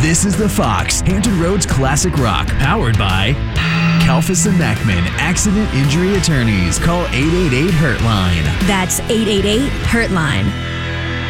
This is The Fox, Hampton Roads Classic Rock, powered by Kalfas and Mackman, Accident Injury Attorneys. Call 888-HURT-LINE. That's 888-HURT-LINE.